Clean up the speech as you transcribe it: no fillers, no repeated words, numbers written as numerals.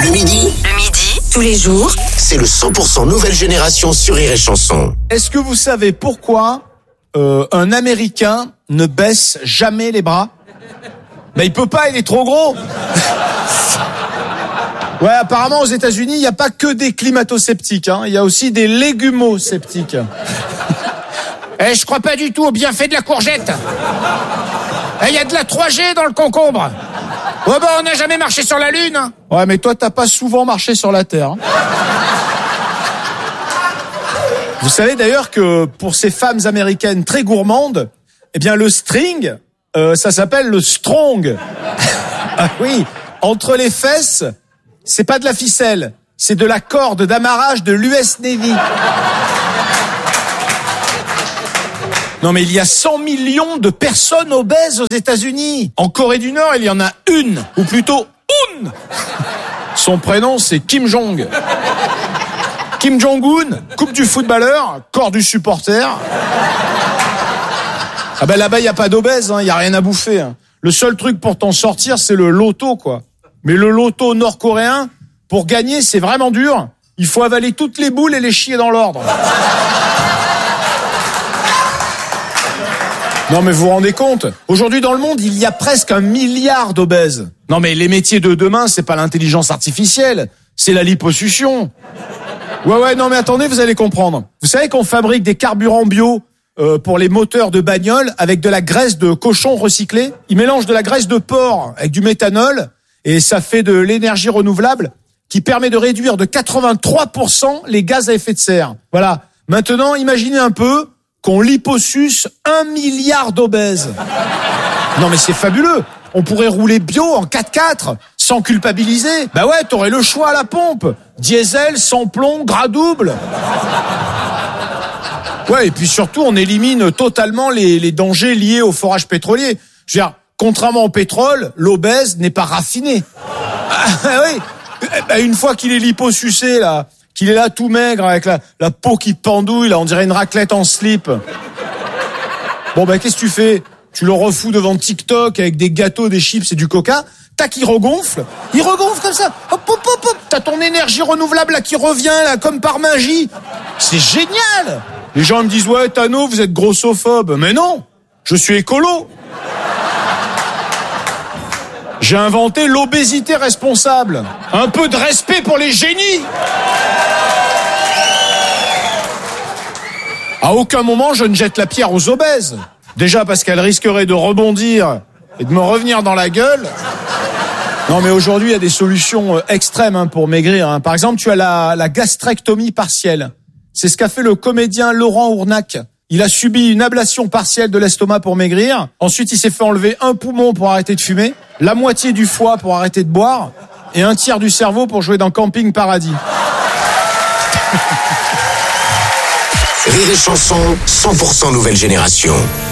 Le midi, tous les jours, c'est le 100% nouvelle génération sur Rire et Chanson. Est-ce que vous savez pourquoi un Américain ne baisse jamais les bras? Ben il peut pas, il est trop gros. Ouais, apparemment aux États-Unis, il n'y a pas que des climato-sceptiques, hein. Il y a aussi des légumo-sceptiques. Je crois pas du tout au bienfait de la courgette. Il y a de la 3G dans le concombre. Ouais on n'a jamais marché sur la Lune. Ouais, mais toi, t'as pas souvent marché sur la Terre, hein. Vous savez d'ailleurs que pour ces femmes américaines très gourmandes, eh bien le string, ça s'appelle le strong. Ah oui, entre les fesses, c'est pas de la ficelle, c'est de la corde d'amarrage de l'US Navy. Non mais il y a 100 millions de personnes obèses aux États-Unis. En Corée du Nord, il y en a une, ou plutôt une. Son prénom, c'est Kim Jong. Kim Jong-un, coupe du footballeur, corps du supporter. Ah ben là-bas, il n'y a pas d'obèse, il n'y a rien à bouffer. Le seul truc pour t'en sortir, c'est le loto, quoi. Mais le loto nord-coréen, pour gagner, c'est vraiment dur. Il faut avaler toutes les boules et les chier dans l'ordre. Non mais vous vous rendez compte? Aujourd'hui dans le monde, il y a presque 1 milliard d'obèses. Non mais les métiers de demain, c'est pas l'intelligence artificielle, c'est la liposuction. Ouais, non mais attendez, vous allez comprendre. Vous savez qu'on fabrique des carburants bio pour les moteurs de bagnole avec de la graisse de cochon recyclée. Ils mélangent de la graisse de porc avec du méthanol et ça fait de l'énergie renouvelable qui permet de réduire de 83% les gaz à effet de serre. Voilà. Maintenant, imaginez un peu qu'on liposuce 1 milliard d'obèses. Non mais c'est fabuleux. On pourrait rouler bio en 4x4 sans culpabiliser. Bah ouais, t'aurais le choix à la pompe. Diesel, sans plomb, gras double. Ouais, et puis surtout, on élimine totalement les dangers liés au forage pétrolier. Je veux dire, contrairement au pétrole, l'obèse n'est pas raffiné. Ah, oui. Une fois qu'il est liposucé, là, qu'il est là tout maigre avec la peau qui pendouille, là, on dirait une raclette en slip. Bon, qu'est-ce que tu fais? Tu le refous devant TikTok avec des gâteaux, des chips et du coca. Tac, il regonfle comme ça. Hop, hop, hop, hop. T'as ton énergie renouvelable là qui revient là comme par magie. C'est génial. Les gens me disent ouais, Tano, vous êtes grossophobe. Mais non, je suis écolo. J'ai inventé l'obésité responsable. Un peu de respect pour les génies. À aucun moment je ne jette la pierre aux obèses. Déjà parce qu'elles risqueraient de rebondir et de me revenir dans la gueule. Non mais aujourd'hui il y a des solutions extrêmes pour maigrir. Par exemple, tu as la gastrectomie partielle. C'est ce qu'a fait le comédien Laurent Ournac. Il a subi une ablation partielle de l'estomac pour maigrir. Ensuite, il s'est fait enlever un poumon pour arrêter de fumer, la moitié du foie pour arrêter de boire et un tiers du cerveau pour jouer dans Camping Paradis. Rire et Chanson, 100% nouvelle génération.